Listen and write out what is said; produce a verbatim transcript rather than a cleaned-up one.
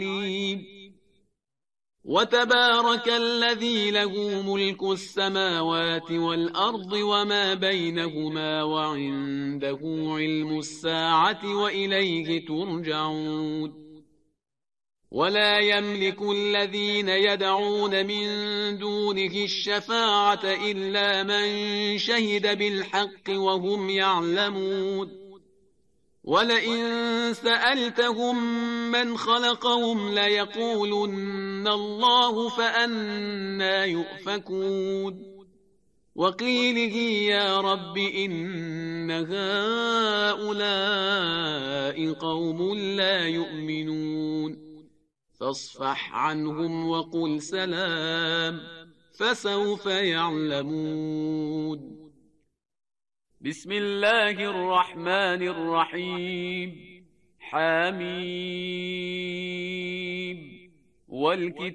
وتبارك الذي له ملك السماوات والأرض وما بينهما وعنده علم الساعة وإليه ترجعون ولا يملك الذين يدعون من دونه الشفاعة إلا من شهد بالحق وهم يعلمون ولئن سألتهم من خلقهم ليقولن الله فأنى يؤفكون وقيله يا رب إن هؤلاء قوم لا يؤمنون فاصفح عنهم وقل سلام فسوف يعلمون. بسم الله الرحمن الرحيم. حميم والكتاب